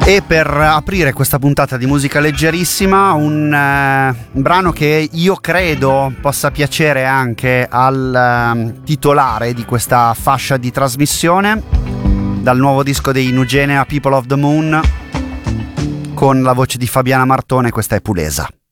E per aprire questa puntata di musica leggerissima, un brano che io credo possa piacere anche al titolare di questa fascia di trasmissione, dal nuovo disco dei Nugenea, People of the Moon, con la voce di Fabiana Martone. Questa è Pulesa.